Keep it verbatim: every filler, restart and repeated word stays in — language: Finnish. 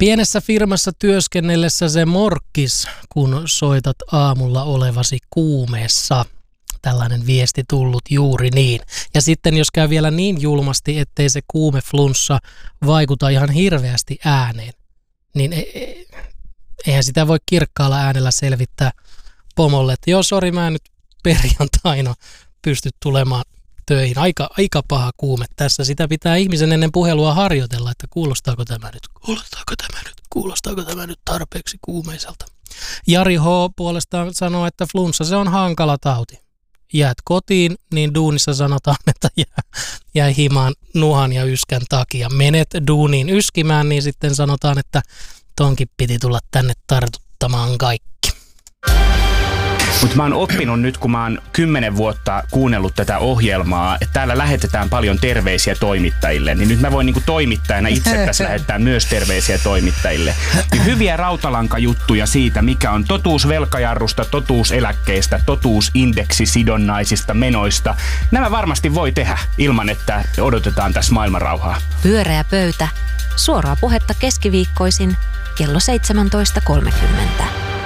Pienessä firmassa työskennellessä se morkkis, kun soitat aamulla olevasi kuumeessa. Tällainen viesti tullut juuri niin. Ja sitten jos käy vielä niin julmasti, ettei se kuume flunssa vaikuta ihan hirveästi ääneen, niin e- e- eihän sitä voi kirkkaalla äänellä selvittää pomolle, että joo, sori, mä en nyt perjantaina pysty tulemaan töihin. Aika, aika paha kuume tässä. Sitä pitää ihmisen ennen puhelua harjoitella, että kuulostaako tämä nyt, kuulostaako tämä nyt, kuulostaako tämä nyt tarpeeksi kuumeiselta. Jari H. puolestaan sanoo, että flunssa se on hankala tauti. Jäät kotiin, niin duunissa sanotaan, että jää, jää himaan nuhan ja yskän takia. Menet duuniin yskimään, niin sitten sanotaan, että tonkin piti tulla tänne tartuttamaan kaikki. Mutta mä oon oppinut nyt, kun mä oon kymmenen vuotta kuunnellut tätä ohjelmaa, että täällä lähetetään paljon terveisiä toimittajille, niin nyt mä voin niinku toimittajana itse tässä lähettää myös terveisiä toimittajille. Niin hyviä rautalankajuttuja siitä, mikä on totuus velkajarrusta, totuus eläkkeistä, totuus indeksisidonnaisista menoista. Nämä varmasti voi tehdä ilman, että odotetaan tässä maailmanrauhaa. Pyöreä pöytä. Suoraa puhetta keskiviikkoisin kello seitsemäntoista kolmekymmentä.